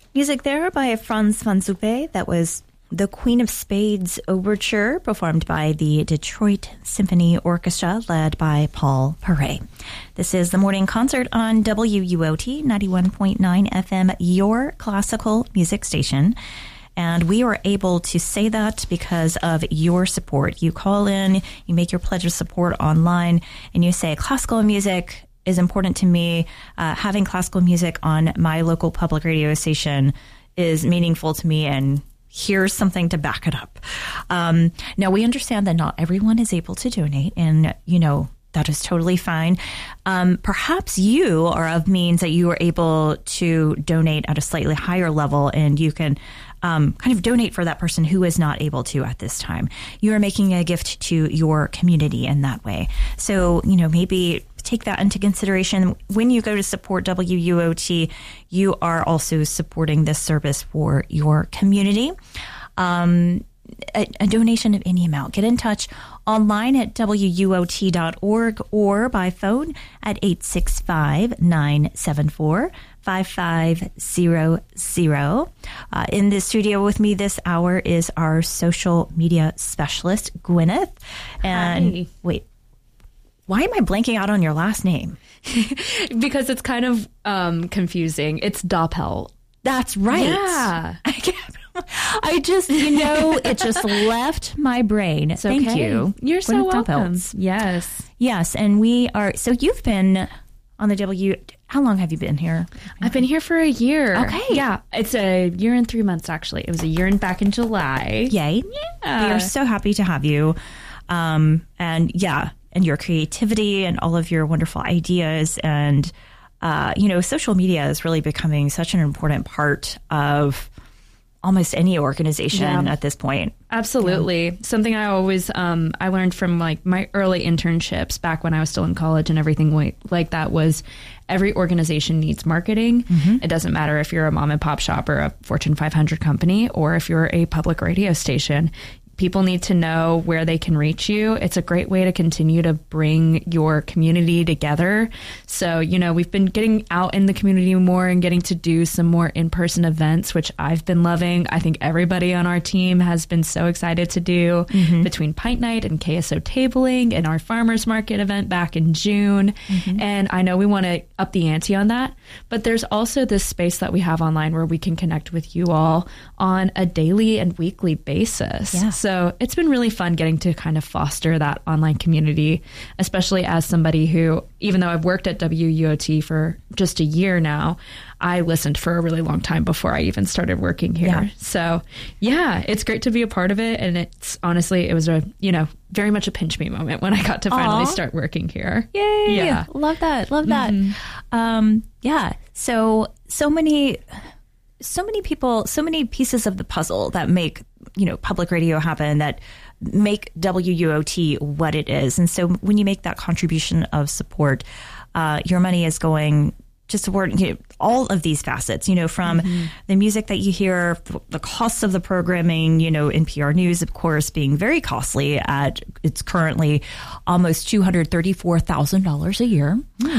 Music there by Franz van Zupe. That was the Queen of Spades Overture, performed by the Detroit Symphony Orchestra, led by Paul Perret. This is the morning concert on WUOT 91.9 FM, your classical music station. And we are able to say that because of your support. You call in, you make your pledge of support online, and you say, classical music is important to me. Having classical music on my local public radio station is meaningful to me, and here's something to back it up. Now, we understand that not everyone is able to donate, and, that is totally fine. Perhaps you are of means that you are able to donate at a slightly higher level, and you can kind of donate for that person who is not able to at this time. You are making a gift to your community in that way. So, maybe take that into consideration. When you go to support WUOT, you are also supporting this service for your community. A donation of any amount. Get in touch online at WUOT.org or by phone at 865-974-5500. In the studio with me this hour is our social media specialist, Gwyneth. And Hi. Wait, why am I blanking out on your last name? Because it's kind of confusing. It's Doppel. That's right. Yeah. I just, it just left my brain. It's Thank okay. you. You're so Gwyneth welcome. Doppels. Yes. Yes, and we are, so you've been on the how long have you been here? I've been here for a year. Okay. Yeah. It's a year and 3 months, actually. It was a year and back in July. Yay. Yeah. We are so happy to have you. And your creativity and all of your wonderful ideas. And, social media is really becoming such an important part of almost any organization at this point. Absolutely. Yeah. Something I always, I learned from my early internships back when I was still in college and everything like that was every organization needs marketing. Mm-hmm. It doesn't matter if you're a mom and pop shop or a Fortune 500 company or if you're a public radio station. People need to know where they can reach you. It's a great way to continue to bring your community together. So, we've been getting out in the community more and getting to do some more in-person events, which I've been loving. I think everybody on our team has been so excited to do between Pint Night and KSO Tabling and our farmers market event back in June. Mm-hmm. And I know we want to up the ante on that, but there's also this space that we have online where we can connect with you all on a daily and weekly basis. Yeah. So it's been really fun getting to kind of foster that online community, especially as somebody who, even though I've worked at WUOT for just a year now, I listened for a really long time before I even started working here. Yeah. So yeah, it's great to be a part of it. And it was a, very much a pinch me moment when I got to finally start working here. Yay. Yeah. Love that. Love that. So many people, so many pieces of the puzzle that make, public radio happen, that make WUOT what it is. And so when you make that contribution of support, your money is going to support all of these facets, from the music that you hear, the costs of the programming, NPR News, of course, being very costly it's currently almost $234,000 a year.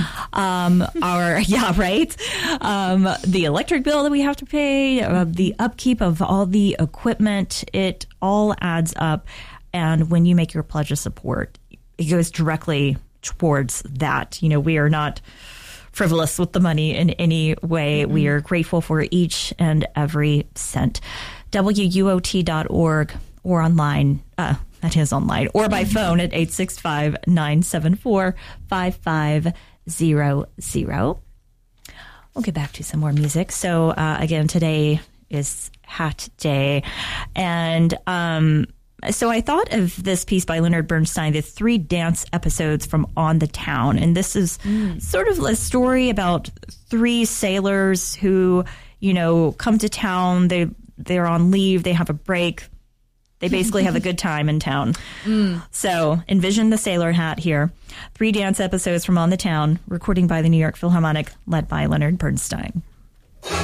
The electric bill that we have to pay, the upkeep of all the equipment, it all adds up. And when you make your pledge of support, it goes directly towards that. We are not frivolous with the money in any way. We are grateful for each and every cent. WUOT.org or online, that is online, or by phone at 865-974-5500. We'll get back to some more music. So again, today is Hat Day. And so I thought of this piece by Leonard Bernstein, the 3 dance episodes from On the Town. And this is sort of a story about 3 sailors who, come to town. They're on leave. They have a break. They basically have a good time in town. So envision the sailor hat here. 3 dance episodes from On the Town, recording by the New York Philharmonic, led by Leonard Bernstein.